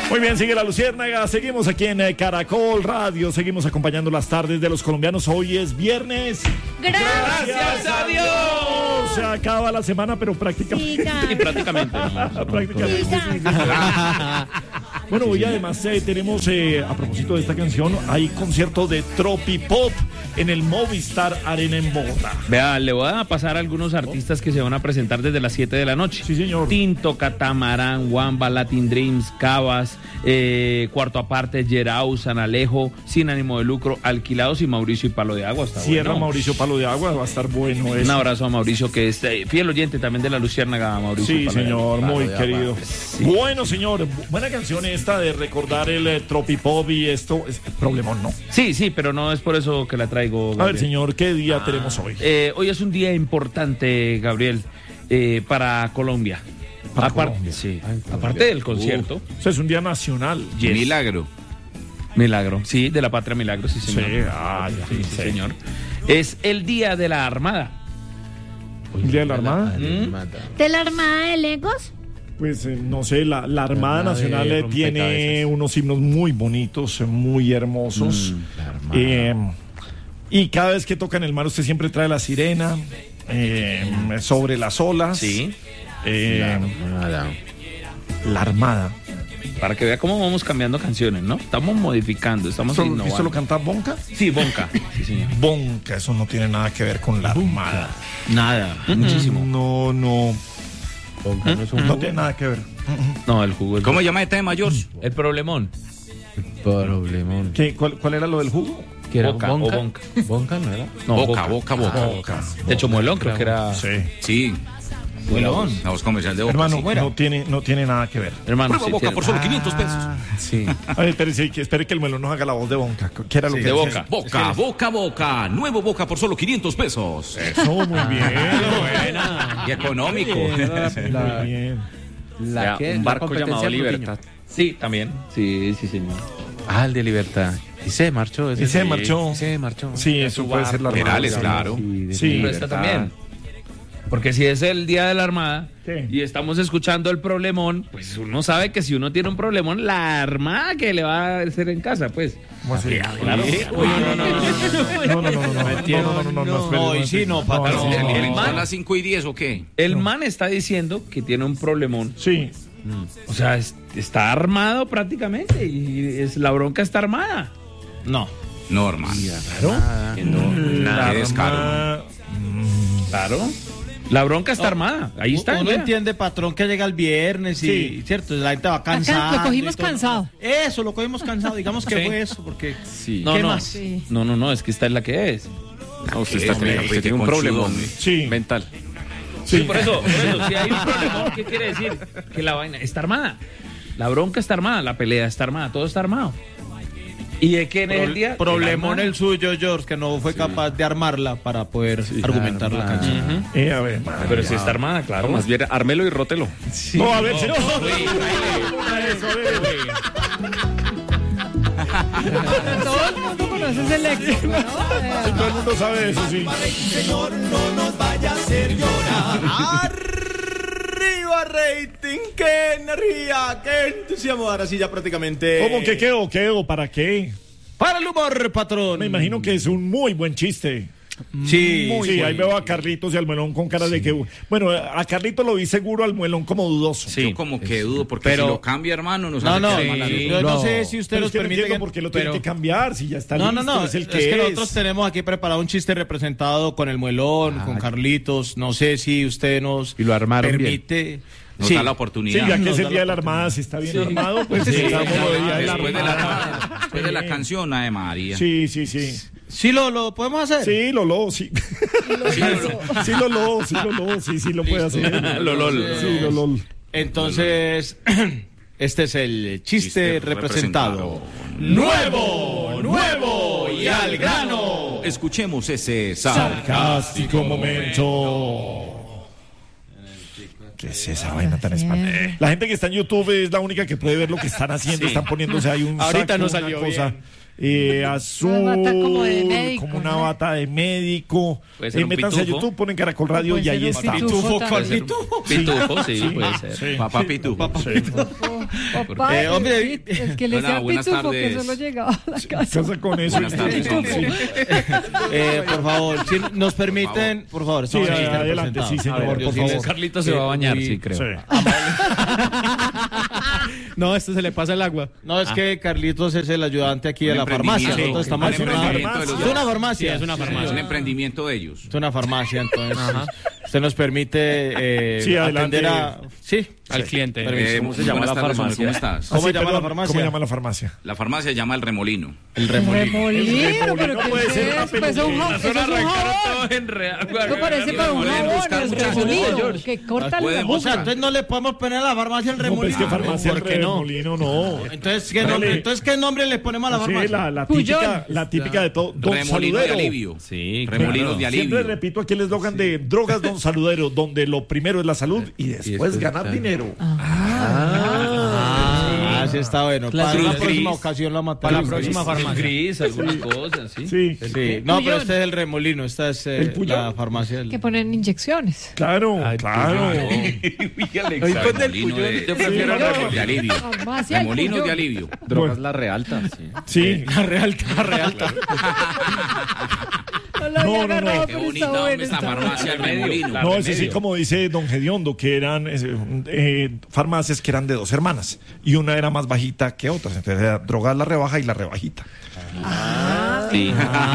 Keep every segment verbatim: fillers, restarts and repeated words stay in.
Muy bien, sigue la Luciérnaga, seguimos aquí en Caracol Radio, seguimos acompañando las tardes de los colombianos. Hoy es viernes. Gracias, Gracias a Dios. Se acaba la semana, pero prácticamente. Sí, prácticamente. No, prácticamente. Sí, sí, sí. Bueno, hoy además eh, tenemos, eh, a propósito de esta canción, hay concierto de Tropipop en el Movistar Arena en Bogotá. Vea, le voy a pasar a algunos artistas que se van a presentar desde las siete de la noche. Sí, señor. Tinto, Catamarán, Wamba, Latin Dreams, Cabas, eh, Cuarto Aparte, Yerau, San Alejo, Sin Ánimo de Lucro, Alquilados y Mauricio y Palo de Agua. Está Cierra bueno. Mauricio Palo de Agua, va a estar bueno eso. Un abrazo a Mauricio, que es eh, fiel oyente también de la Luciérnaga, Mauricio. Sí, Palo señor, Palo muy de querido. Agua. Sí. Bueno, señor, buena canción esta de recordar el eh, Tropipop y esto. Es problemón, ¿no? Sí, sí, pero no es por eso que la traigo, Gabriel. A ver, señor, ¿qué día ah, tenemos hoy? Eh, hoy es un día importante, Gabriel, eh, para Colombia. Para Aparte, Colombia. Sí, Ay, aparte del concierto. Uh, o sea, es un día nacional. Yes. Milagro. Milagro, sí, de la patria Milagro, sí, señor. Sí, ah, ya, sí, sí, sí, señor. Es el día de la Armada. ¿El día de la Armada? ¿Mm? ¿De la Armada de Legos? Pues eh, no sé, la, la Armada la Nacional eh, tiene unos himnos muy bonitos, muy hermosos. Mm, eh, y cada vez que tocan el mar, usted siempre trae la sirena eh, sobre las olas. Sí. Eh, la Armada. La Armada. Para que vea cómo vamos cambiando canciones, ¿no? Estamos modificando, estamos ¿Esto, innovando. ¿Esto lo canta Bonca? Sí, Bonca. Sí, señor. Bonca, eso no tiene nada que ver con la Armada. Nada, mm-hmm. muchísimo. No, no. Bonca no es un No tiene nada que ver. No, el jugo. El ¿Cómo llama el tema, George? El problemón. El problemón. ¿Qué, cuál, ¿Cuál era lo del jugo? ¿Qué era? Boca, Bonca. ¿O Bonca? ¿Bonca no era? No, boca, boca, boca. Ah, boca. De hecho, Muelón creo que era. Sí. Sí. Muelón. La voz comercial de Boca. Hermano, sí. no tiene, no tiene nada que ver. Hermano, Prueba sí, Boca tiene... por solo quinientos pesos. Ah, sí. A ver, espere, sí, espere que el Muelón nos haga la voz de Bonca. ¿Qué era lo Sí, que de decía? Boca. Boca, Boca, Boca. Nuevo Boca por solo quinientos pesos. Eso, muy bien. Buena. Y económico. Muy bien. La Ya, que, un la barco competencia llamado Rubiño. Libertad. Sí, también. Sí, sí, señor. Ah, el de Libertad. Y se marchó. Ese Y se sí. marchó. Y se marchó. Sí, eso puede ser la Armada. Perales, claro. Sí, de Sí. Pero esta también. Porque si es el día de la Armada ¿Qué? y estamos escuchando el problemón, pues uno sabe que si uno tiene un problemón, la Armada que le va a hacer en casa, pues. ¿Cómo así? Claro. Uy, no, no, no, no, No, no, no, no, no, no, no, no, no, no, espere, No, y sí, no, patrón. no, ¿El no, el no. a las cinco y diez o qué? El man está diciendo que tiene un problemón. Sí. O sea, es- está armado prácticamente y es, la bronca está armada. No. No, hermano. Nada. Que no, nada. Qué descaro. Armada- Claro. La bronca está armada. Ahí está. Uno vea. entiende, patrón, que llega el viernes y, Sí. cierto, la gente va cansada. Lo cogimos cansado. Eso, lo cogimos cansado. Digamos que Sí. fue eso, porque. Sí. No, ¿Qué no. más? Sí. No, no, no, es que esta es la que es. No, usted Qué está hombre, tremendo, usted qué tiene un conchudo, problema hombre. Sí. Mental. Sí, por eso, por eso, si hay un problema, ¿qué quiere decir? Que la vaina está armada. La bronca está armada, la pelea está armada, todo está armado. ¿Y de quién es el día? Problemón El el suyo, George, que no fue capaz de armarla para poder argumentar la armada. canción. Ujú. Eh, a ver, Pero si está armada, claro. Más bien, ármelo y rótelo. no, a ver, si no. Uy, Eso, a ver. Todo el mundo conoce ese léxico, ¿no? Sí, todo el mundo sabe eso, sí. Señor, no nos vaya a hacer llorar. ¡Arriba, rating! ¡Qué energía! ¡Qué entusiasmo! Ahora sí, ya prácticamente. ¿Cómo que qué o qué o para qué? Para el humor, patrón. Me imagino que es un muy buen chiste. Sí, Sí, ahí veo a Carlitos y al Muelón con cara de que... Bueno, a Carlitos lo vi seguro, al Muelón como dudoso. Sí. Yo como que dudo, porque Pero- si lo cambia, hermano, nos No, hace no, quedar mal a sí, nosotros. yo no No. sé si usted Pero nos es que no permite entiendo por qué lo tiene pero- que cambiar, si ya está No, listo, no, no, es el es que que es. nosotros tenemos aquí preparado un chiste representado con el Muelón, con Carlitos. No sé si usted nos Y lo armaron permite. Nos Sí. da la Sí, oportunidad. ya que Nos es el da día la de la Armada, si está bien armado, pues sí, estamos Ya, el día de la después, de Armada. la, después de la canción, Ave María. Sí, sí, sí. Sí, lo, lo podemos hacer. Sí, Lolo, sí. Sí, lo- Sí, Lolo, sí, Lolo, sí, sí lo puede hacer. Lolol. Sí, Lolo. Entonces, este es el chiste, Chiste representado. representado. Nuevo, nuevo y al grano. Escuchemos ese Sarcástico momento. ¿Qué es esa vaina tan espantosa? La gente que está en YouTube es la única que puede ver lo que están haciendo. Sí. Están poniéndose ahí un Ahorita saco, no una salió cosa. bien. eh, azul, Una bata como de médico, como una ¿no? bata de médico. Puede ser Eh, un métanse a pitufo. YouTube, ponen Caracol Radio Puede y ser ahí un está. pitufo ¿Cuál también. pitufo? Pitufo, sí, puede ser. Sí. Papá Pitu. Papá, Eh, hombre, el, pit- el que le Hola, sea buenas pitufo, que tardes. solo llegaba a la casa. Casa con eso. Buenas tardes, hombre. Sí, Eh, por favor, si nos permiten, por favor. Sí, estamos listos, adelante, sí, presentados. señor, A ver, por yo sí favor. Carlitos se va a bañar, muy- sí, creo. sí. No, esto se le pasa el agua. No, es que Carlitos es el ayudante aquí de Un la farmacia. emprendimiento. Nosotros estamos Un en una emprendimiento de los Es una dos. farmacia. Sí, es una Es farmacia. un emprendimiento de ellos. Es una farmacia, entonces. Usted nos permite eh, Sí, adelante. atender a. Sí. Al cliente. Permiso. Eh, ¿Cómo se muy llama buenas la tardes, hombre, farmacia? ¿cómo estás? ¿Cómo Sí, se llama la perdón, farmacia? ¿Cómo se llama la farmacia? La farmacia se llama El Remolino. El remolino. Remolino, pero no ¿qué puede es ser una eso? Pues es un peluquería. jabón, eso es un jabón. en real. Eso parece para un Pueden jabón, buscar el muchas remolino, cosas. que corta Pueden la O boca. sea, entonces no le podemos poner a la farmacia el No, pues remolino. que farmacia ¿Por qué no? Remolino, no. Entonces, ¿qué Dale. nombre, entonces, ¿qué nombre le ponemos a la Sí, farmacia? la, la Puyol. típica, la típica de todo. Don Remolino de Saludero. alivio. Sí, Remolinos claro. de Siempre alivio. repito aquí el eslogan de Drogas Don Saludero, donde lo primero es la salud y después, después, ganar claro. dinero. Ah, sí está bueno. Para Cruz la Gris. próxima ocasión la matamos. Para la próxima farmacia. Gris, algunas cosas, sí. Sí, Sí. No, pero este es el remolino. Esta es eh, ¿El Puyol? la farmacia. del- Que ponen inyecciones. claro, claro. Remolino de, Yo prefiero Sí, remolino. de alivio. Farmacia, el Remolinos Puyol. de alivio. Drogas La Realta, sí. Sí, La realta, la realta. No lo había No, no, no. agarrado, Qué pero bonita está bueno. esta está bueno. farmacia El Remolino. no, es así como dice don Gediondo, que eran eh, eh, farmacias que eran de dos hermanas y una era más bajita que otras. Entonces era drogas la rebaja y la rebajita. Sí.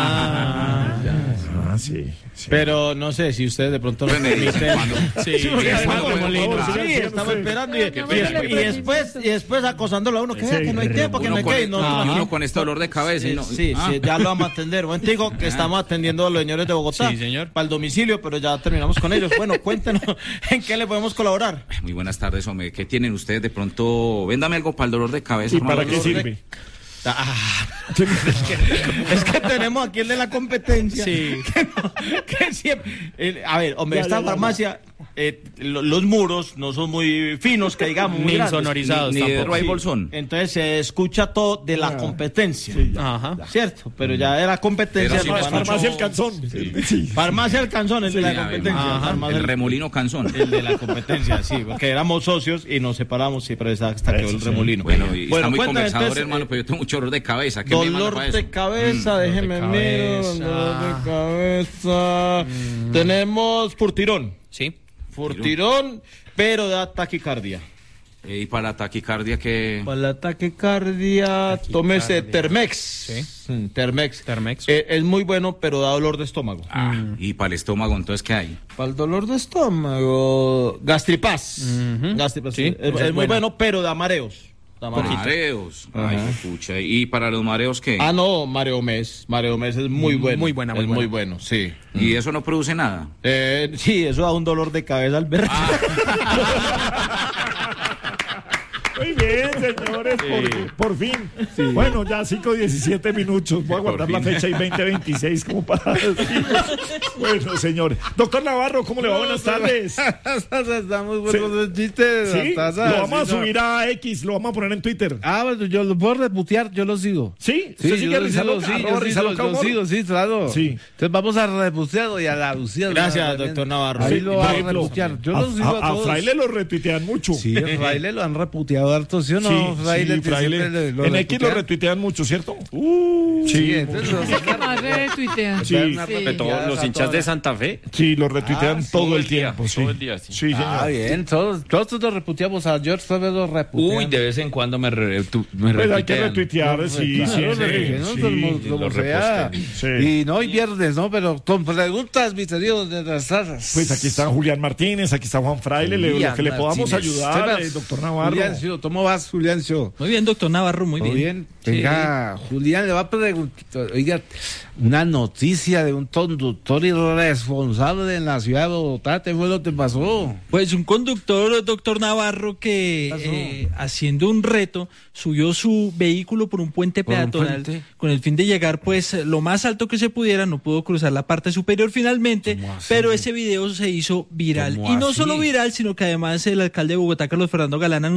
Ah, sí. sí. Pero no sé si ustedes de pronto nos permiten. Sí, Sí, porque sí, además por como favor, lindo. sigan, Sí, sigan estamos ustedes. esperando y, y- pena. y después y después acosándolo a uno que vea Sí. que no hay tiempo, que no Uno hay con, que y no, uno con este dolor de cabeza. y Sí, no- sí, ah. sí, ya lo vamos a atender. Buen digo que estamos atendiendo a los señores de Bogotá. Sí, señor. Para el domicilio, pero ya terminamos con ellos. Bueno, cuéntenos en qué le podemos colaborar. Muy buenas tardes, hombre. ¿Qué tienen ustedes de pronto? Véndame algo para el dolor de cabeza. ¿Y hermano. para qué Dolor de- sirve? Ah, es que tenemos aquí el de la competencia. Sí. Que, no- que siempre. eh, a ver, hombre, Ya, esta ya, ya, farmacia, eh, lo- los muros no son muy finos, que digamos, muy Ni grandes. sonorizados Ni de tampoco. Roy Sí. Bolsón. Entonces se escucha todo de la competencia. Ajá. ¿Cierto? Pero ya de la competencia. Pero sí, no, No, es van a- farmacia el calzón. Sí. Farmacia el canzón, el de la Ya, competencia. Ajá. Farmacia El remolino canzón. el de la competencia, sí, porque éramos socios y nos separamos siempre hasta hasta quedó el remolino. Bueno, y está muy cuéntame, conversador, entonces, hermano, eh, pero yo tengo mucho dolor de cabeza. ¿Qué me manda Dolor para eso? de cabeza, déjeme de mirar. cabeza. Dolor de cabeza. Tenemos furtirón. Sí. Furtirón, pero da taquicardia. Eh, y para la taquicardia, que Para la taquicardia, tómese Termex. Mm, Termex. Termex. Eh, es muy bueno, pero da dolor de estómago. Ah, y para el estómago, entonces, ¿qué hay? Para el dolor de estómago, Gastripaz. Gastripaz. Sí, es, esa es es muy buena. bueno, pero da mareos. Da mareos. Mareos. Ajá. Ay, qué pucha. ¿Y para los mareos qué? Ah, no, Mareo Mes. Mareo Mes es muy bueno. Muy buena, muy es buena. muy bueno, sí. ¿Y eso no produce nada? Eh, sí, eso da un dolor de cabeza al ver. Muy bien, señores, por, por fin. Bueno, ya cinco diecisiete minutos. Voy a guardar la fin. fecha y veinte veintiséis como para decir. Bueno, señores. Doctor Navarro, ¿cómo le va? Buenas tardes. Estamos Sí. buenos los chistes. Sí, lo hasta- vamos a sí, no. subir a X, lo vamos a poner en Twitter. Ah, bueno, yo lo puedo reputear, yo lo sigo. ¿Sí? Sí, ¿Usted sigue yo a lo Risa sigo, Loca? sí, Arroba yo Risa sigo, Loca yo Humor. sigo, sí, claro. Sí. Entonces vamos a reputear y a la Lucía. Gracias, también. doctor Navarro. Ahí Sí, lo por va a ejemplo, reputear. Yo a, lo sigo a, a- a todos. Fraile lo retuitean mucho. Sí, a Fraile lo han reputeado harto, ¿sí o no? Sí, Fraile, sí, que Fraile. siempre le- lo En X lo reputean. retuitean mucho, ¿cierto? Sí, sí, entonces lo- Ese que más retuitea. Sí. una Sí. reputeada Los a hinchas toda de Santa Fe. sí, lo retuitean Ah, todo, todo el el día, tiempo. Sí, todo el día, sí. sí, Ah, señor. bien, todos, todos lo reputeamos. A George Soros lo reputean. Uy, de vez en cuando me, re, tu, me Pues hay que retuitean. retuitear, sí, Claro, sí, lo sí, reputeamos, sí. como- como lo sea. repostean. Sí. Y no, y viernes, ¿no? Pero con preguntas misteriosas de las tardes. Pues aquí está Julián Martínez, aquí está Juan Fraile, le- lo Julián que le podamos Martínez. ayudar, Sebas, eh, doctor Navarro. Juliancio, ¿cómo vas, Juliancio? Muy bien, doctor Navarro, muy ¿Todo bien. bien? Venga, Julián, le va a preguntar, oiga, una noticia de un conductor irresponsable en la ciudad de Bogotá, ¿qué fue lo que pasó? Pues un conductor, doctor Navarro, que pasó? eh, haciendo un reto subió su vehículo por un puente ¿Por un peatonal puente? con el fin de llegar pues lo más alto que se pudiera, no pudo cruzar la parte superior finalmente, ¿Cómo así? pero ese video se hizo viral. ¿Cómo Y no así? solo viral, sino que además el alcalde de Bogotá, Carlos Fernando Galán, anunció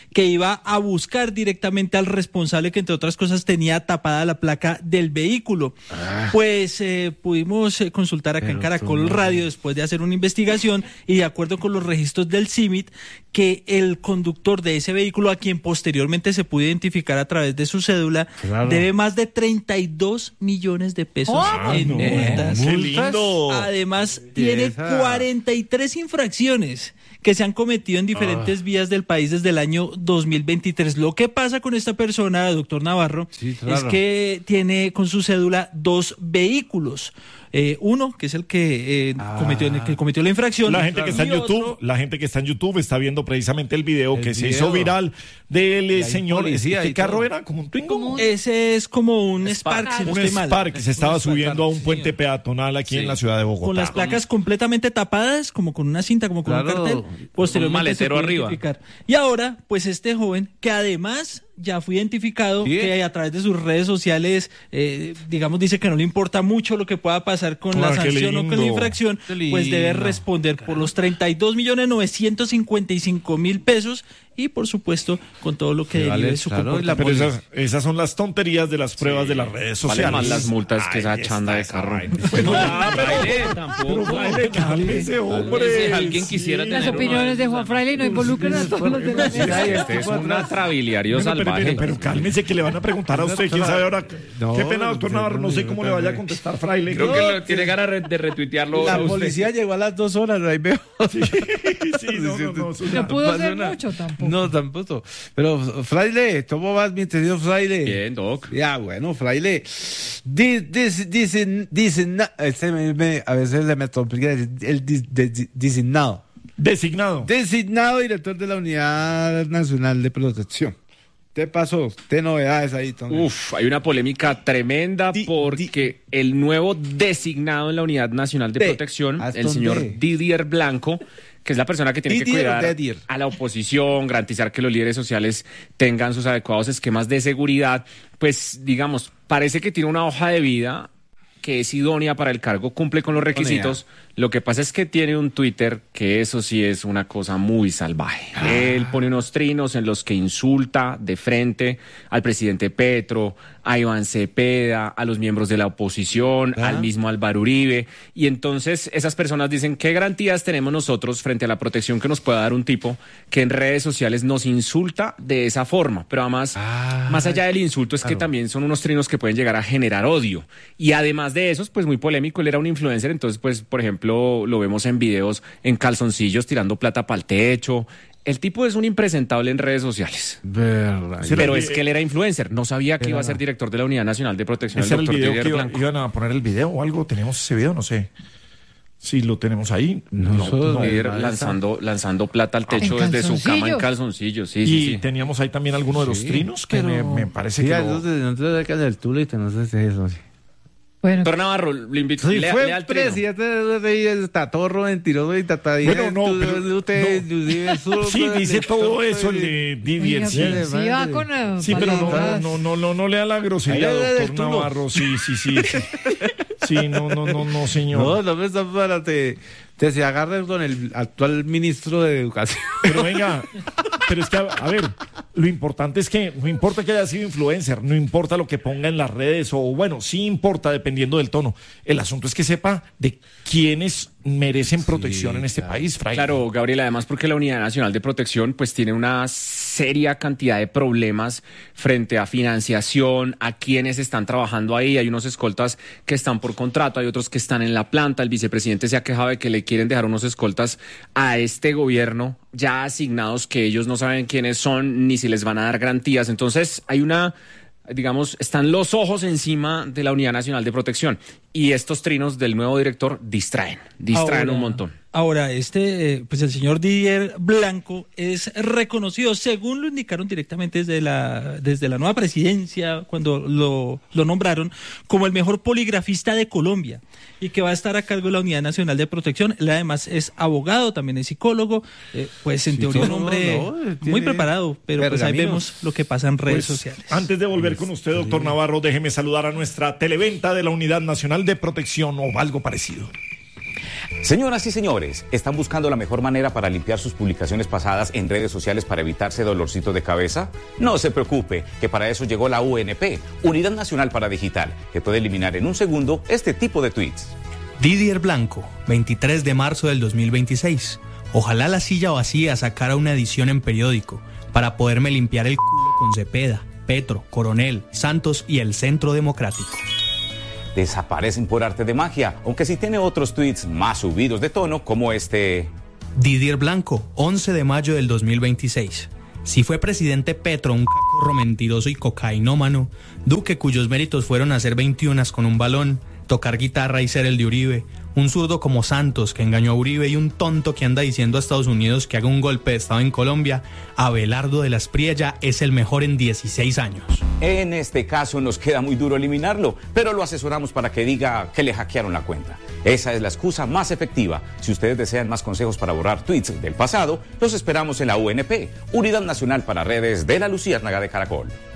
que iba a buscar directamente al responsable que, entre otras cosas, tenía tapada la placa del vehículo. Ah. Pues eh, pudimos eh, consultar acá Pero en Caracol Radio después de hacer una investigación y de acuerdo con los registros del C I M I T, que el conductor de ese vehículo, a quien posteriormente se pudo identificar a través de su cédula, claro. debe más de treinta y dos millones de pesos oh, en no, multas. ¡Qué lindo! Además, tiene cuarenta y tres infracciones que se han cometido en diferentes ah. vías del país desde el año dos mil veintitrés. Lo que pasa con esta persona, doctor Navarro, sí, claro. es que tiene con su cédula dos vehículos. Eh, uno, que es el que, eh, ah. cometió, el que cometió la infracción. La gente que está en YouTube, otro, la gente que está en YouTube está viendo precisamente el video el que video. se hizo viral del eh, señor. ¿Qué carro todo. era? ¿Como un Twingo? Ese es como un Spark. Spark si no un estoy Spark mal. que se estaba un subiendo Spark, a un puente sí. peatonal aquí sí. en la ciudad de Bogotá. Con las placas completamente tapadas, como con una cinta, como con claro. un cartel. Posteriormente un maletero arriba. Y ahora, pues este joven, que además ya fue identificado, ¿sí? que a través de sus redes sociales, eh, digamos, dice que no le importa mucho lo que pueda pasar con ah, la sanción o con la infracción, pues debe responder por los treinta y dos millones novecientos cincuenta y cinco mil pesos y, por supuesto, con todo lo que derive vale, su claro, comportamiento. Pero esas, esas son las tonterías de las pruebas sí. de las redes sociales. Vale más las multas que esa chanda de carro. Pues no, Fraile, tampoco. Fraile, cálmese, hombre. Si alguien quisiera sí. tener Las opiniones de Juan Fraile no involucran a todos los de la mesa. Es un atrabiliario bueno, salvaje. Pero, pero, pero cálmese que le van a preguntar a usted. ¿Quién sabe ahora? No, Qué pena, doctor Navarro. No sé cómo le vaya a contestar Fraile. Creo que lo, tiene ganas de retuitearlo. La policía llegó a las dos horas, ahí veo. Sí, sí, no, no, no. No pudo ser mucho tampoco. No, tampoco. Pero, Fraile, ¿cómo vas, mi querido Fraile? Bien, Doc. Ya, bueno, Fraile. Dicen, dicen, dicen, a veces le me complica el designado. Designado. Designado director de la Unidad Nacional de Protección. ¿Qué pasó? ¿Qué novedades ahí, Tony? Uf, hay una polémica tremenda di, porque di, el nuevo designado en la Unidad Nacional de, de Protección, el señor de. Didier Blanco, que es la persona que tiene Didier que cuidar Didier. a la oposición, garantizar que los líderes sociales tengan sus adecuados esquemas de seguridad, pues, digamos, parece que tiene una hoja de vida que es idónea para el cargo, cumple con los requisitos. Lo que pasa es que tiene un Twitter que eso sí es una cosa muy salvaje. Ah. Él pone unos trinos en los que insulta de frente al presidente Petro, a Iván Cepeda, a los miembros de la oposición, ¿Ah? al mismo Álvaro Uribe. Y entonces esas personas dicen, ¿qué garantías tenemos nosotros frente a la protección que nos pueda dar un tipo que en redes sociales nos insulta de esa forma? Pero además, ah, más allá del insulto, es claro. que también son unos trinos que pueden llegar a generar odio. Y además de esos, pues muy polémico, él era un influencer, entonces, pues, por ejemplo, lo vemos en videos en calzoncillos tirando plata para el techo. El tipo es un impresentable en redes sociales. Verdad. Pero es que él era influencer. No sabía que iba a ser director de la Unidad Nacional de Protección. ¿Ese era el video que iba, iban a poner el video o algo? ¿Tenemos ese video? No sé. Si lo tenemos ahí. No, no, no, no lanzando, lanzando plata al techo desde su cama en calzoncillos. Sí, y sí, sí. teníamos ahí también alguno de los sí, trinos que me, me parece sí, que... Sí, no te dejas del tulito, no sé si es eso. Bueno. Doctor Navarro, le invito sí, le, fue le al presidente de tatorro, mentiroso y tatadilla. Bueno, no, pero, usted, no. Sí, dice todo eso el de Didier. Sí, sí, va con uh, sí pero no, no, no, no, no le da la grosería, doctor Navarro. Sí, sí, sí. Sí, sí no, no, no, no, señor. No, no me está para te, te se agarre con el actual ministro de Educación. Pero venga, pero es que, a, a ver, lo importante es que no importa que haya sido influencer, no importa lo que ponga en las redes, o bueno, sí importa dependiendo del tono. El asunto es que sepa de quiénes merecen protección sí, en este claro. país, Fraile. Claro, Gabriel, además porque la Unidad Nacional de Protección pues tiene una seria cantidad de problemas frente a financiación, a quienes están trabajando ahí. Hay unos escoltas que están por contrato, hay otros que están en la planta. El vicepresidente se ha quejado de que le quieren dejar unos escoltas a este gobierno ya asignados que ellos no saben quiénes son ni si les van a dar garantías. Entonces hay una... digamos, están los ojos encima de la Unidad Nacional de Protección y estos trinos del nuevo director distraen, distraen ahora, un montón. Ahora, este, pues el señor Didier Blanco es reconocido, según lo indicaron directamente desde la, desde la nueva presidencia, cuando lo, lo nombraron, como el mejor poligrafista de Colombia y que va a estar a cargo de la Unidad Nacional de Protección. Él además es abogado, también es psicólogo, eh, pues en sí, teoría un hombre no, no, muy preparado, pero pues ahí vemos lo que pasa en redes pues, sociales. Antes de volver con usted, doctor Navarro, déjeme saludar a nuestra televenta de la Unidad Nacional de Protección o algo parecido. Señoras y señores, ¿están buscando la mejor manera para limpiar sus publicaciones pasadas en redes sociales para evitarse dolorcito de cabeza? No se preocupe, que para eso llegó la U N P, Unidad Nacional para Digital, que puede eliminar en un segundo este tipo de tweets. Didier Blanco, veintitrés de marzo del dos mil veintiséis. Ojalá la silla vacía sacara una edición en periódico para poderme limpiar el culo con Cepeda, Petro, Coronel, Santos y el Centro Democrático. Desaparecen por arte de magia, aunque sí tiene otros tweets más subidos de tono, como este. Didier Blanco, once de mayo del dos mil veintiséis. Si fue presidente Petro un cacorro mentiroso y cocainómano, Duque, cuyos méritos fueron hacer veintiunas con un balón, tocar guitarra y ser el de Uribe, un zurdo como Santos que engañó a Uribe y un tonto que anda diciendo a Estados Unidos que haga un golpe de estado en Colombia, Abelardo de la Espriella es el mejor en dieciséis años. En este caso nos queda muy duro eliminarlo, pero lo asesoramos para que diga que le hackearon la cuenta. Esa es la excusa más efectiva. Si ustedes desean más consejos para borrar tweets del pasado, los esperamos en la U N P, Unidad Nacional para Redes de la Luciérnaga de Caracol.